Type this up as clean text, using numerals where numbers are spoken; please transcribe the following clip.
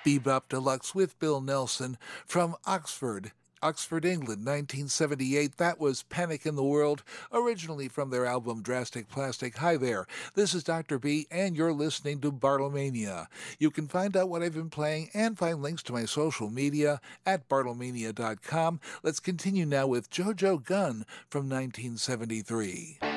Bebop Deluxe with Bill Nelson from Oxford, England, 1978. That was Panic in the World, originally from their album Drastic Plastic. Hi there, this is Dr. B, and you're listening to Bartlemania. You can find out what I've been playing and find links to my social media at bartlemania.com. Let's continue now with JoJo Gunn from 1973.